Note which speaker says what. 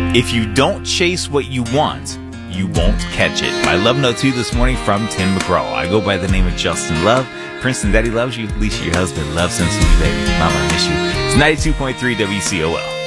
Speaker 1: If you don't chase what you want, you won't catch it. My love note to you this morning from Tim McGraw. I go by the name of Justin Love. Princeton Daddy loves you. Alicia, your husband, loves and to you, baby. Mama, I miss you. It's 92.3 WCOL.